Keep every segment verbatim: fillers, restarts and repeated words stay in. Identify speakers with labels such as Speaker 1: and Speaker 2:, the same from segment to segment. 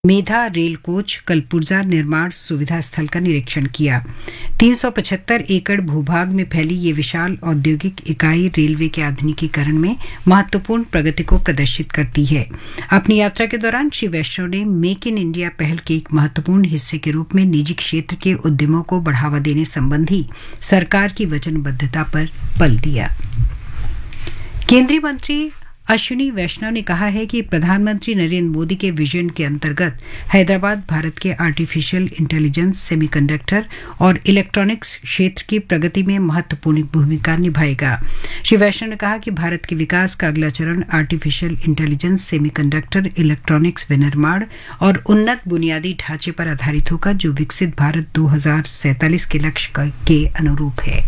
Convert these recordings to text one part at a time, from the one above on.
Speaker 1: मेधा rail coach कल पुर्जा निर्माण सुविधा स्थल का निरीक्षण किया। तीन सौ पचहत्तर एकड़ भूभाग में फैली ये विशाल औद्योगिक इकाई रेलवे के आधुनिकीकरण में महत्वपूर्ण प्रगति को प्रदर्शित करती है। अपनी यात्रा के दौरान श्री वैष्णव ने मेक इन इंडिया पहल के एक महत्वपूर्ण हिस्से के रूप में निजी क्षेत्र के उद्यमों को बढ़ावा देने संबंधी सरकार की वचनबद्धता पर बल दिया। केंद्रीय मंत्री अश्विनी वैष्णव ने कहा है कि प्रधानमंत्री नरेंद्र मोदी के विजन के अंतर्गत हैदराबाद भारत के आर्टिफिशियल इंटेलिजेंस, सेमीकंडक्टर और इलेक्ट्रॉनिक्स क्षेत्र की प्रगति में महत्वपूर्ण भूमिका निभाएगा। श्री वैष्णव ने कहा कि भारत के विकास का अगला चरण आर्टिफिशियल इंटेलिजेंस, सेमीकंडक्टर, इलेक्ट्रॉनिक्स विनिर्माण और उन्नत बुनियादी ढांचे पर आधारित होगा, जो विकसित भारत दो हजार सैंतालीस के लक्ष्य के अनुरूप है।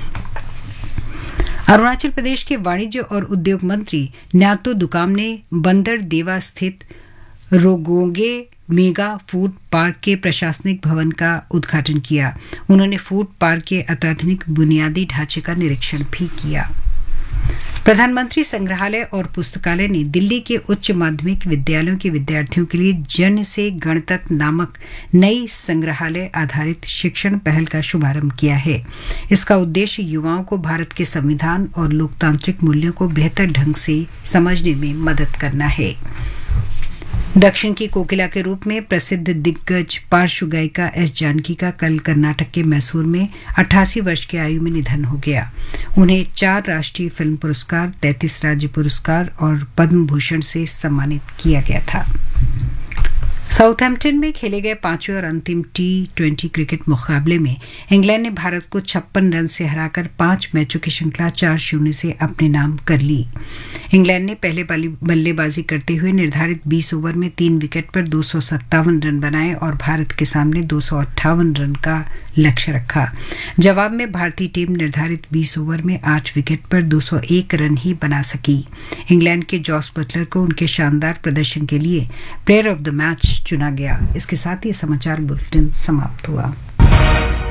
Speaker 1: अरुणाचल प्रदेश के वाणिज्य और उद्योग मंत्री न्यातो दुकाम ने बंदर देवा स्थित रोगोंगे मेगा फूड पार्क के प्रशासनिक भवन का उद्घाटन किया। उन्होंने फूड पार्क के अत्याधुनिक बुनियादी ढांचे का निरीक्षण भी किया। प्रधानमंत्री संग्रहालय और पुस्तकालय ने दिल्ली के उच्च माध्यमिक विद्यालयों के विद्यार्थियों के लिए जन से गण तक नामक नई संग्रहालय आधारित शिक्षण पहल का शुभारंभ किया है। इसका उद्देश्य युवाओं को भारत के संविधान और लोकतांत्रिक मूल्यों को बेहतर ढंग से समझने में मदद करना है। दक्षिण की कोकिला के रूप में प्रसिद्ध दिग्गज पार्श्व गायिका एस जानकी का कल कर्नाटक के मैसूर में अट्ठासी वर्ष की आयु में निधन हो गया। उन्हें चार राष्ट्रीय फिल्म पुरस्कार, तैंतीस राज्य पुरस्कार और पद्म भूषण से सम्मानित किया गया था। साउथहैम्पटन में खेले गए पांचवें और अंतिम टी ट्वेंटी क्रिकेट मुकाबले में इंग्लैंड ने भारत को छप्पन रन से हराकर पांच मैचों की श्रृंखला चार शून्य से अपने नाम कर ली। इंग्लैंड ने पहले बल्लेबाजी करते हुए निर्धारित बीस ओवर में तीन विकेट पर दो सौ सत्तावन रन बनाए और भारत के सामने दो सौ अट्ठावन रन का लक्ष्य रखा। जवाब में भारतीय टीम निर्धारित बीस ओवर में आठ विकेट पर दो सौ एक रन ही बना सकी। इंग्लैंड के जॉस बटलर को उनके शानदार प्रदर्शन के लिए प्लेयर ऑफ द मैच चुना गया। इसके साथ ही समाचार बुलेटिन समाप्त हुआ।